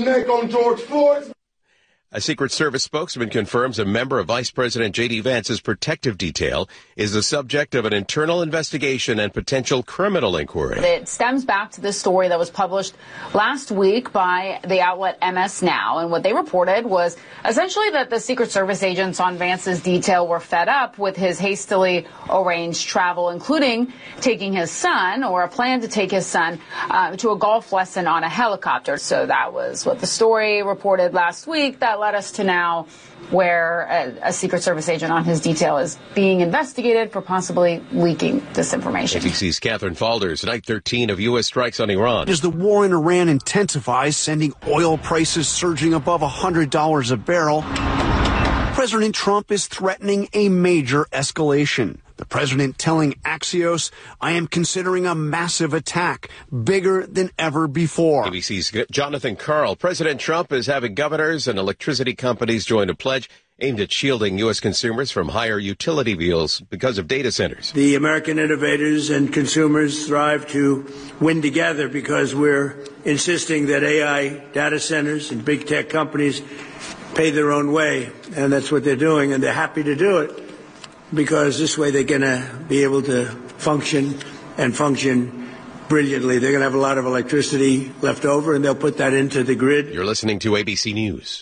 neck on George Floyd. A Secret Service spokesman confirms a member of Vice President J.D. Vance's protective detail is the subject of an internal investigation and potential criminal inquiry. It stems back to this story that was published last week by the outlet MS Now. And what they reported was essentially that the Secret Service agents on Vance's detail were fed up with his hastily arranged travel, including taking his son, or a plan to take his son, to a golf lesson on a helicopter. So that was what the story reported last week. That led us to now where a Secret Service agent on his detail is being investigated for possibly leaking this information. ABC's Catherine Falders, night 13 of U.S. strikes on Iran. As the war in Iran intensifies, sending oil prices surging above $100 a barrel, President Trump is threatening a major escalation. The president telling Axios, I am considering a massive attack, bigger than ever before. ABC's Jonathan Karl. President Trump is having governors and electricity companies join a pledge aimed at shielding U.S. consumers from higher utility bills because of data centers. The American innovators and consumers thrive to win together because we're insisting that AI data centers and big tech companies pay their own way. And that's what they're doing, and they're happy to do it, because this way they're going to be able to function brilliantly. They're going to have a lot of electricity left over, and they'll put that into the grid. You're listening to ABC News.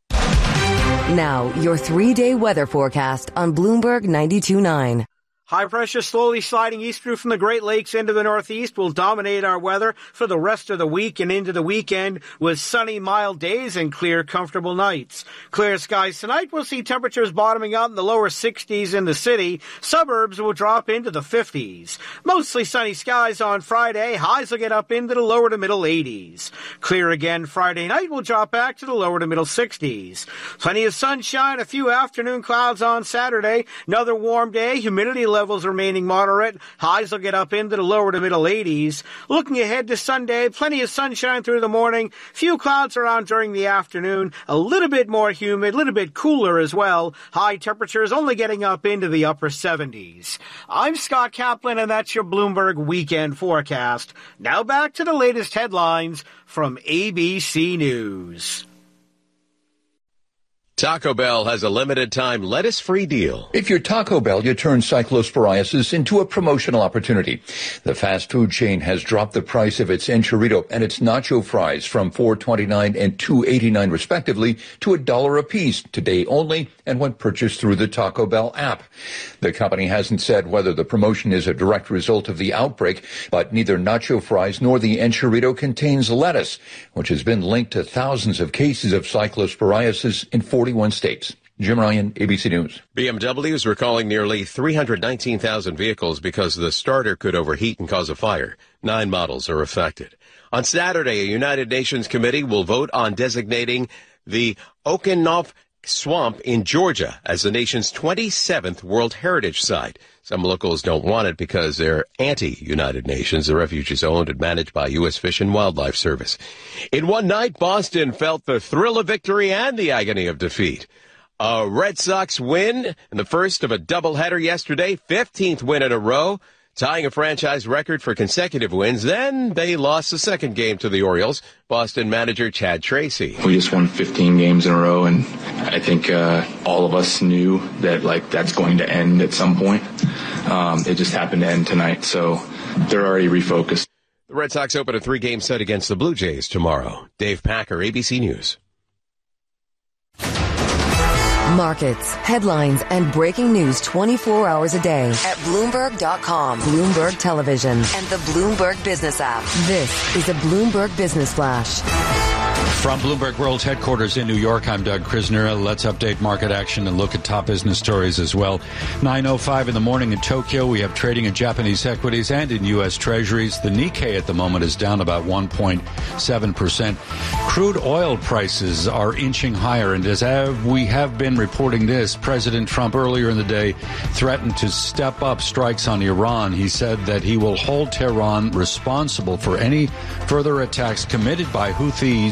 Now, your 3-day weather forecast on Bloomberg 92.9. High pressure slowly sliding east through from the Great Lakes into the Northeast will dominate our weather for the rest of the week and into the weekend, with sunny, mild days and clear, comfortable nights. Clear skies tonight. We'll see temperatures bottoming out in the lower 60s in the city. Suburbs will drop into the 50s. Mostly sunny skies on Friday. Highs will get up into the lower to middle 80s. Clear again Friday night. Will drop back to the lower to middle 60s. Plenty of sunshine. A few afternoon clouds on Saturday. Another warm day. Humidity levels remaining moderate. Highs will get up into the lower to middle 80s. Looking ahead to Sunday, plenty of sunshine through the morning. Few clouds around during the afternoon. A little bit more humid, a little bit cooler as well. High temperatures only getting up into the upper 70s. I'm Scott Kaplan, and that's your Bloomberg weekend forecast. Now back to the latest headlines from ABC News. Taco Bell has a limited-time lettuce-free deal. If you're Taco Bell, you turn cyclosporiasis into a promotional opportunity. The fast food chain has dropped the price of its enchilada and its nacho fries from $4.29 and $2.89 respectively to $1 apiece today only, and when purchased through the Taco Bell app. The company hasn't said whether the promotion is a direct result of the outbreak, but neither nacho fries nor the enchilada contains lettuce, which has been linked to thousands of cases of cyclosporiasis in 41 states. Jim Ryan, ABC News. BMW is recalling nearly 319,000 vehicles because the starter could overheat and cause a fire. 9 models are affected. On Saturday, a United Nations committee will vote on designating the Okanoff Swamp in Georgia as the nation's 27th World Heritage Site. Some locals don't want it because they're anti-United Nations. The refuge is owned and managed by U.S. Fish and Wildlife Service. In one night, Boston felt the thrill of victory and the agony of defeat. A Red Sox win in the first of a doubleheader yesterday, 15th win in a row, tying a franchise record for consecutive wins. Then they lost the second game to the Orioles. Boston manager Chad Tracy. We just won 15 games in a row, and I think all of us knew that that's going to end at some point. It just happened to end tonight, so they're already refocused. The Red Sox open a 3-game set against the Blue Jays tomorrow. Dave Packer, ABC News. Markets, headlines, and breaking news 24 hours a day at Bloomberg.com, Bloomberg Television, and the Bloomberg Business app. This is a Bloomberg Business Flash. From Bloomberg World Headquarters in New York, I'm Doug Krisner. Let's update market action and look at top business stories as well. 9:05 in the morning in Tokyo. We have trading in Japanese equities and in U.S. Treasuries. The Nikkei at the moment is down about 1.7%. Crude oil prices are inching higher, and as we have been reporting this, President Trump earlier in the day threatened to step up strikes on Iran. He said that he will hold Tehran responsible for any further attacks committed by Houthis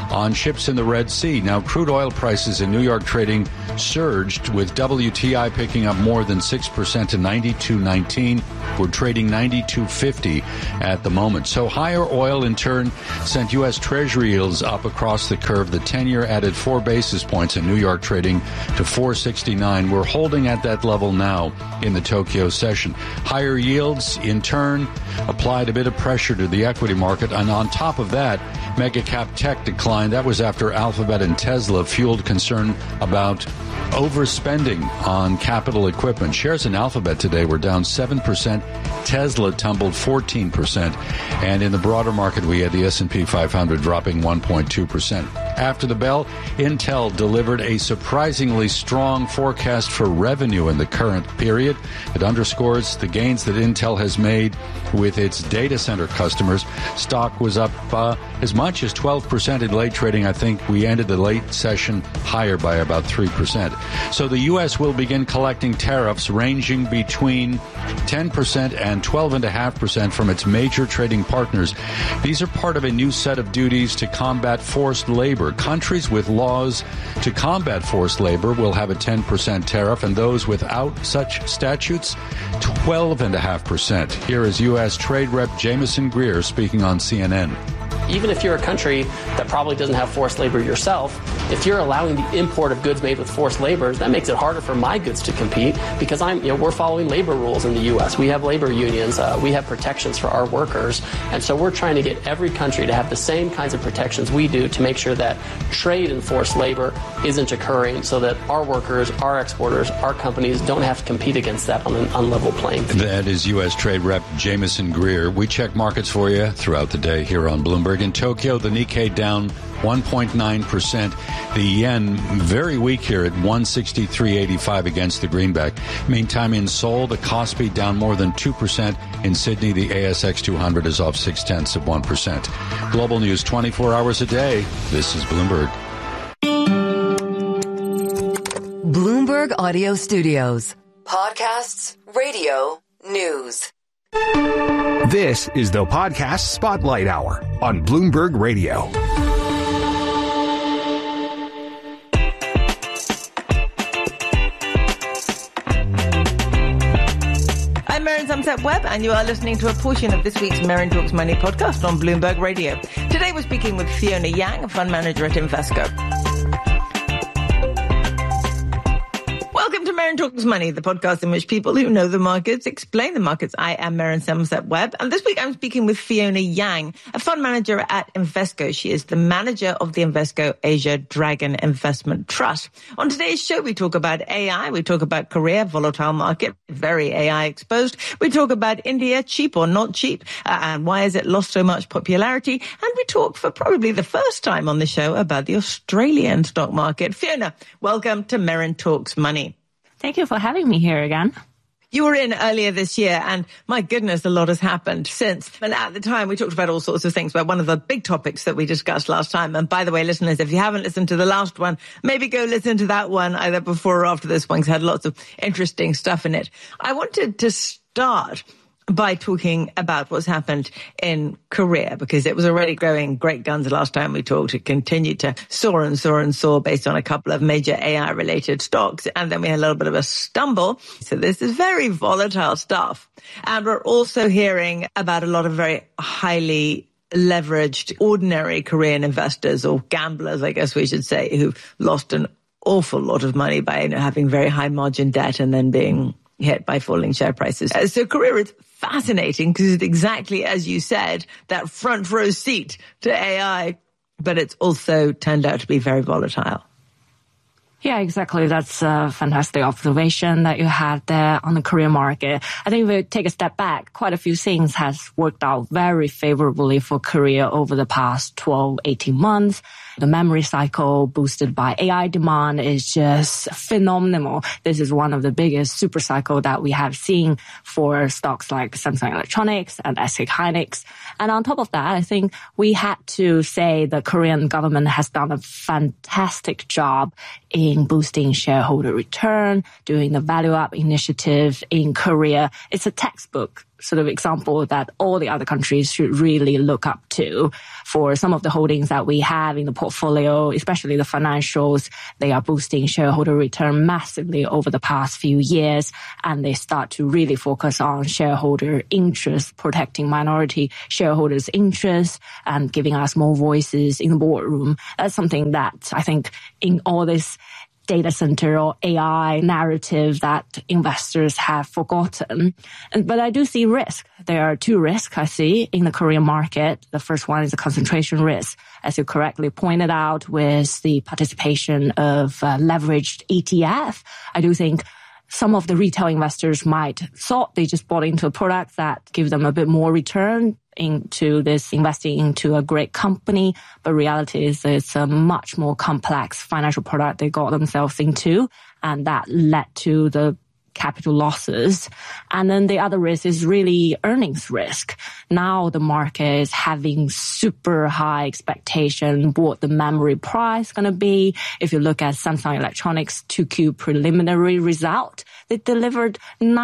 on ships in the Red Sea. Now, crude oil prices in New York trading surged, with WTI picking up more than 6% to $92.19. We're trading $92.50 at the moment. So higher oil, in turn, sent U.S. Treasury yields up across the curve. The 10-year added 4 basis points in New York trading to 469. We're holding at that level now in the Tokyo session. Higher yields, in turn, applied a bit of pressure to the equity market. And on top of that, mega cap tech declined. That was after Alphabet and Tesla fueled concern about overspending on capital equipment. Shares in Alphabet today were down 7%. Tesla tumbled 14%. And in the broader market, we had the S&P 500 dropping 1.2%. After the bell, Intel delivered a surprisingly strong forecast for revenue in the current period. It underscores the gains that Intel has made with its data center customers. Stock was up as much as 12% in late trading. I think we ended the late session higher by about 3%. So the U.S. will begin collecting tariffs ranging between 10% and 12.5% from its major trading partners. These are part of a new set of duties to combat forced labor. Countries with laws to combat forced labor will have a 10% tariff, and those without such statutes, 12.5%. Here is U.S. Trade Rep Jameson Greer speaking on CNN. Even if you're a country that probably doesn't have forced labor yourself, if you're allowing the import of goods made with forced labor, that makes it harder for my goods to compete, because we're following labor rules in the U.S. We have labor unions. We have protections for our workers. And so we're trying to get every country to have the same kinds of protections we do to make sure that trade in forced labor isn't occurring, so that our workers, our exporters, our companies don't have to compete against that on an unlevel playing field. That is U.S. Trade Rep Jameson Greer. We check markets for you throughout the day here on Bloomberg. In Tokyo, the Nikkei down 1.9%. The yen very weak here at 163.85 against the greenback. Meantime, in Seoul, the Kospi down more than 2%. In Sydney, the ASX 200 is off 0.6%. Global news 24 hours a day. This is Bloomberg. Bloomberg Audio Studios. Podcasts, radio, news. This is the Podcast Spotlight Hour on Bloomberg Radio. I'm Maren Sumset-Webb, and you are listening to a portion of this week's Maren Talks Money podcast on Bloomberg Radio. Today we're speaking with Fiona Yang, a fund manager at Invesco. Welcome to Maren Talks Money, the podcast in which people who know the markets explain the markets. I am Maren Sumset-Webb, and this week I'm speaking with Fiona Yang, a fund manager at Invesco. She is the manager of the Invesco Asia Dragon Investment Trust. On today's show, we talk about AI, we talk about Korea, volatile market, very AI exposed. We talk about India, cheap or not cheap, and why has it lost so much popularity? And we talk for probably the first time on the show about the Australian stock market. Fiona, welcome to Maren Talks Money. Thank you for having me here again. You were in earlier this year, and my goodness, a lot has happened since. And at the time, we talked about all sorts of things, but one of the big topics that we discussed last time, and by the way, listeners, if you haven't listened to the last one, maybe go listen to that one either before or after this one, because it had lots of interesting stuff in it. I wanted to start by talking about what's happened in Korea, because it was already growing great guns the last time we talked. It continued to soar and soar and soar based on a couple of major AI-related stocks. And then we had a little bit of a stumble. So this is very volatile stuff. And we're also hearing about a lot of very highly leveraged ordinary Korean investors, or gamblers, I guess we should say, who lost an awful lot of money by having very high margin debt and then being hit by falling share prices. So Korea is fascinating because it's exactly as you said, that front row seat to AI, but it's also turned out to be very volatile. Yeah, exactly. That's a fantastic observation that you had there on the Korean market. I think if we take a step back, quite a few things has worked out very favorably for Korea over the past 12, 18 months. The memory cycle boosted by AI demand is just phenomenal. This is one of the biggest super cycle that we have seen for stocks like Samsung Electronics and SK Hynix. And on top of that, I think we had to say the Korean government has done a fantastic job in boosting shareholder return, doing the value up initiative in Korea. It's a textbook sort of example that all the other countries should really look up to. For some of the holdings that we have in the portfolio, especially the financials, they are boosting shareholder return massively over the past few years, and they start to really focus on shareholder interest, protecting minority shareholders' interests, and giving us more voices in the boardroom. That's something that I think in all this data center or AI narrative that investors have forgotten. But I do see risk. There are two risks I see in the Korean market. The first one is the concentration risk, as you correctly pointed out, with the participation of leveraged ETF. I do think some of the retail investors might thought they just bought into a product that gives them a bit more return into this investing into a great company, but reality is it's a much more complex financial product they got themselves into, and that led to the capital losses. And then the other risk is really earnings risk. Now the market is having super high expectation what the memory price is going to be. If you look at Samsung Electronics 2Q preliminary result, they delivered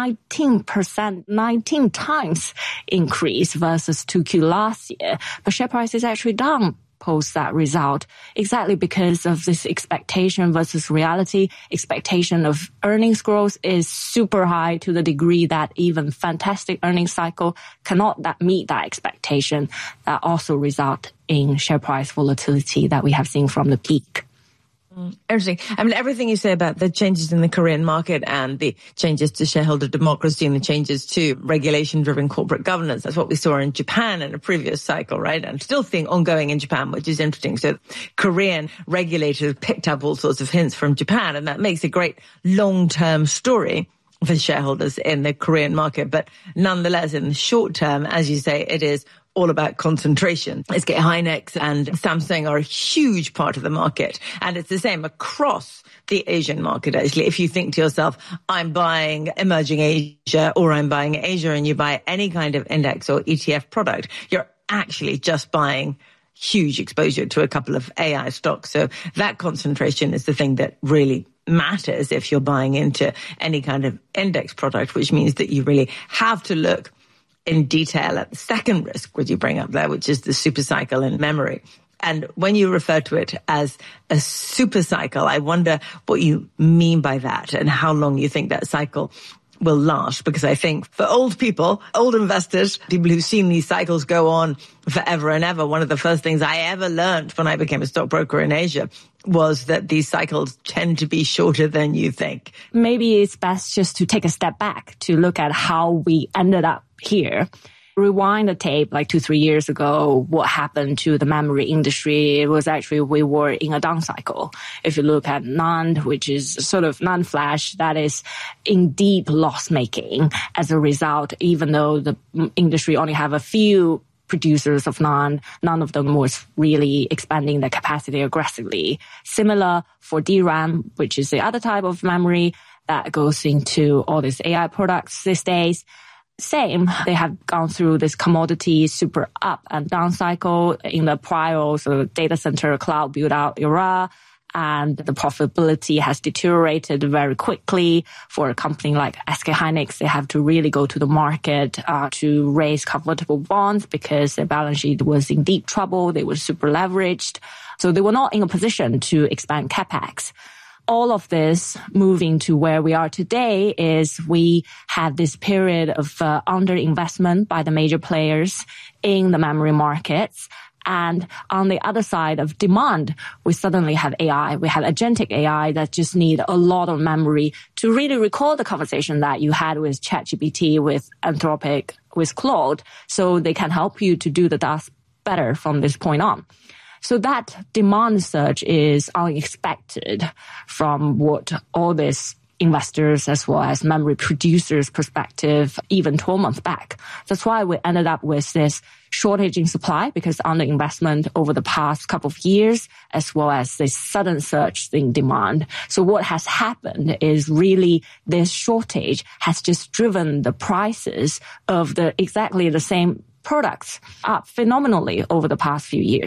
19%, 19 times increase versus 2Q last year. But share price is actually down post that result, exactly because of this expectation versus reality. Expectation of earnings growth is super high to the degree that even fantastic earnings cycle cannot meet that expectation. That also result in share price volatility that we have seen from the peak. Interesting. I mean, everything you say about the changes in the Korean market and the changes to shareholder democracy and the changes to regulation-driven corporate governance, that's what we saw in Japan in a previous cycle, right? And still seeing ongoing in Japan, which is interesting. So Korean regulators picked up all sorts of hints from Japan, and that makes a great long-term story for shareholders in the Korean market. But nonetheless, in the short term, as you say, it is all about concentration. SK Hynix and Samsung are a huge part of the market. And it's the same across the Asian market, actually. If you think to yourself, I'm buying emerging Asia or I'm buying Asia, and you buy any kind of index or ETF product, you're actually just buying huge exposure to a couple of AI stocks. So that concentration is the thing that really matters if you're buying into any kind of index product, which means that you really have to look in detail at the second risk, which you bring up there, which is the super cycle in memory. And when you refer to it as a super cycle, I wonder what you mean by that and how long you think that cycle will last. Because I think for old people, old investors, people who've seen these cycles go on forever and ever, one of the first things I ever learned when I became a stockbroker in Asia was that these cycles tend to be shorter than you think. Maybe it's best just to take a step back to look at how we ended up here. Rewind the tape like 2-3 years ago, what happened to the memory industry? It was actually we were in a down cycle. If you look at NAND, which is sort of NAND flash, that is indeed loss making. As a result, even though the industry only have a few producers of NAND, none of them was really expanding their capacity aggressively. Similar for DRAM, which is the other type of memory that goes into all these AI products these days. Same, they have gone through this commodity super up and down cycle in the prior sort of data center cloud build out era, and the profitability has deteriorated very quickly. For a company like SK Hynix, they have to really go to the market to raise convertible bonds because their balance sheet was in deep trouble. They were super leveraged. So they were not in a position to expand capex. All of this moving to where we are today is we have this period of underinvestment by the major players in the memory markets. And on the other side of demand, we suddenly have AI. We have agentic AI that just need a lot of memory to really recall the conversation that you had with ChatGPT, with Anthropic, with Claude, so they can help you to do the task better from this point on. So that demand surge is unexpected from what all these investors as well as memory producers' perspective even 12 months back. That's why we ended up with this shortage in supply because underinvestment over the past couple of years as well as this sudden surge in demand. So what has happened is really this shortage has just driven the prices of exactly the same products up phenomenally over the past few years.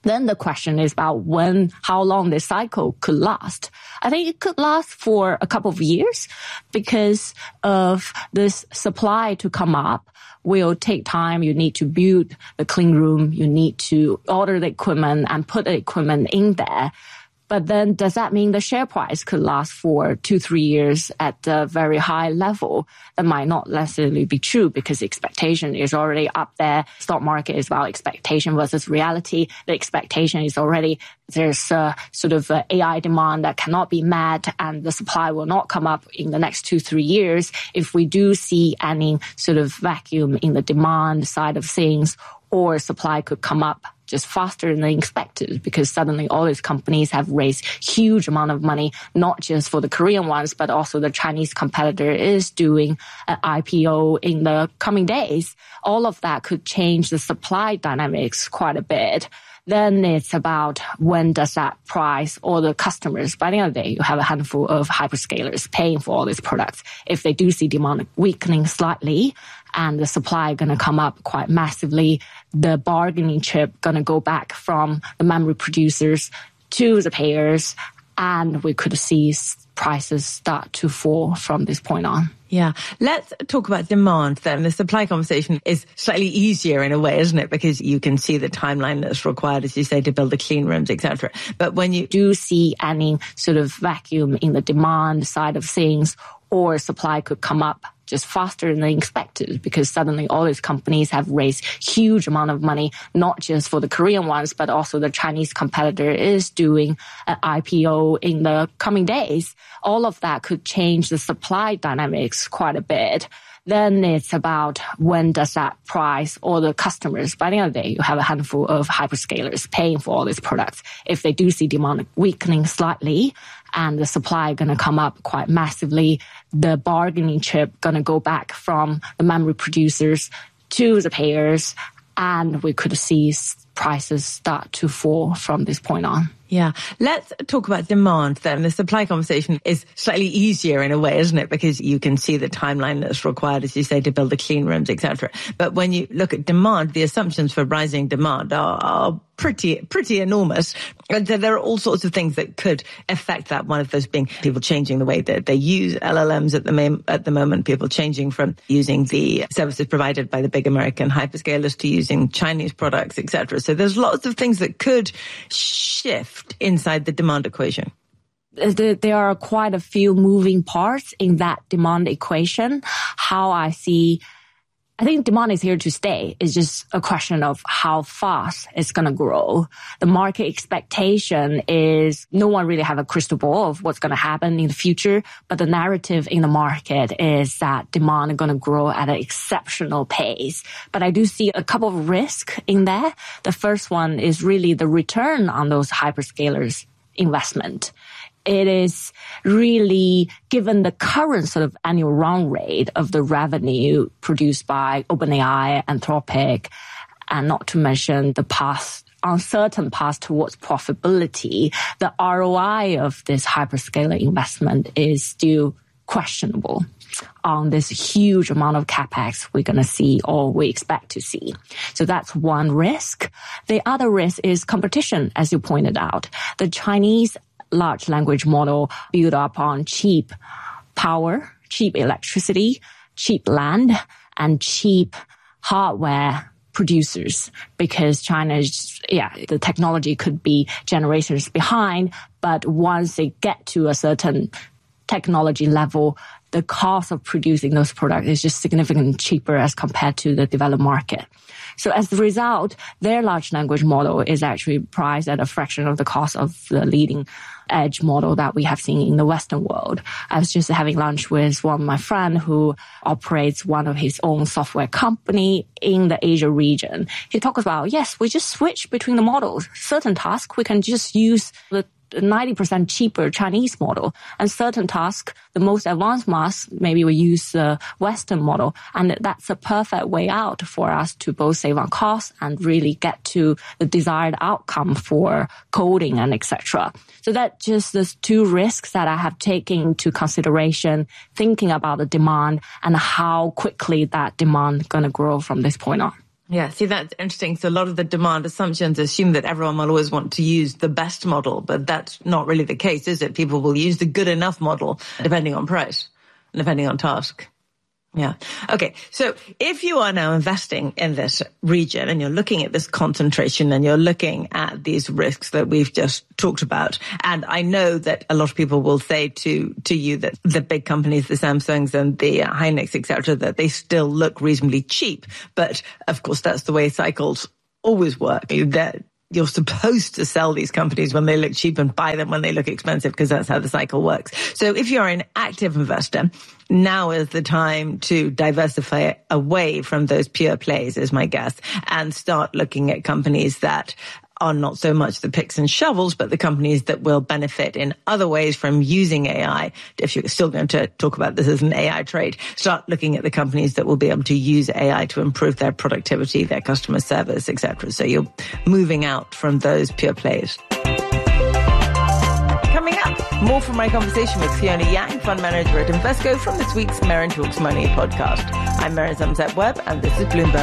Then the question is about how long this cycle could last. I think it could last for a couple of years because of this supply to come up will take time. You need to build the clean room. You need to order the equipment and put the equipment in there. But then does that mean the share price could last for 2-3 years at a very high level? That might not necessarily be true because the expectation is already up there. Stock market is about expectation versus reality. The expectation is already there's a sort of AI demand that cannot be met and the supply will not come up in the next 2-3 years. If we do see any sort of vacuum in the demand side of things, or supply could come up just faster than expected because suddenly all these companies have raised huge amount of money, not just for the Korean ones, but also the Chinese competitor is doing an IPO in the coming days. All of that could change the supply dynamics quite a bit. Then it's about when does that price or the customers, by the end of the day, you have a handful of hyperscalers paying for all these products. If they do see demand weakening slightly and the supply going to come up quite massively, the bargaining chip going to go back from the memory producers to the payers, and we could see prices start to fall from this point on. Yeah. Let's talk about demand then. The supply conversation is slightly easier in a way, isn't it? Because you can see the timeline that's required, as you say, to build the clean rooms, etc. But when you do see any sort of vacuum in the demand side of things, or supply could come up just faster than expected because suddenly all these companies have raised huge amount of money, not just for the Korean ones, but also the Chinese competitor is doing an IPO in the coming days. All of that could change the supply dynamics quite a bit. Then it's about when does that price or the customers, by the end of the day, you have a handful of hyperscalers paying for all these products. If they do see demand weakening slightly and the supply going to come up quite massively, the bargaining chip going to go back from the memory producers to the payers, and we could see prices start to fall from this point on. Yeah. Let's talk about demand then. The supply conversation is slightly easier in a way, isn't it? Because you can see the timeline that's required, as you say, to build the clean rooms, etc. But when you look at demand, the assumptions for rising demand are pretty enormous. And there are all sorts of things that could affect that. One of those being people changing the way that they use LLMs at the moment, people changing from using the services provided by the big American hyperscalers to using Chinese products, etc. So there's lots of things that could shift inside the demand equation. There are quite a few moving parts in that demand equation. I think demand is here to stay. It's just a question of how fast it's going to grow. The market expectation is no one really have a crystal ball of what's going to happen in the future, but the narrative in the market is that demand is going to grow at an exceptional pace. But I do see a couple of risks in there. The first one is really the return on those hyperscalers' investment. It is really, given the current sort of annual run rate of the revenue produced by OpenAI, Anthropic, and not to mention the uncertain path towards profitability, the ROI of this hyperscaler investment is still questionable on this huge amount of capex we're going to see or we expect to see. So that's one risk. The other risk is competition, as you pointed out. The Chinese large language model built up on cheap power, cheap electricity, cheap land, and cheap hardware producers, because the technology could be generations behind, but once they get to a certain technology level, the cost of producing those products is just significantly cheaper as compared to the developed market. So as a result, their large language model is actually priced at a fraction of the cost of the leading edge model that we have seen in the Western world. I was just having lunch with one of my friends who operates one of his own software company in the Asia region. He talks about, yes, we just switch between the models. Certain tasks, we can just use the 90% cheaper Chinese model, and certain tasks, the most advanced ones, maybe we use the Western model. And that's a perfect way out for us to both save on costs and really get to the desired outcome for coding and etc. So that's just those two risks that I have taken into consideration, thinking about the demand and how quickly that demand is going to grow from this point on. Yeah, see, that's interesting. So a lot of the demand assumptions assume that everyone will always want to use the best model, but that's not really the case, is it? People will use the good enough model depending on price and depending on task. Yeah. Okay. So if you are now investing in this region and you're looking at this concentration and you're looking at these risks that we've just talked about, and I know that a lot of people will say to you that the big companies, the Samsungs and the Hynix, etc., that they still look reasonably cheap. But of course, that's the way cycles always work. You're supposed to sell these companies when they look cheap and buy them when they look expensive, because that's how the cycle works. So if you're an active investor, now is the time to diversify away from those pure plays, is my guess, and start looking at companies that are not so much the picks and shovels, but the companies that will benefit in other ways from using AI. If you're still going to talk about this as an AI trade, start looking at the companies that will be able to use AI to improve their productivity, their customer service, etc. So you're moving out from those pure plays. Coming up, more from my conversation with Fiona Yang, fund manager at Invesco, from this week's Merrill Talks Money podcast. I'm Mary Zumzet Webb, and this is Bloomberg.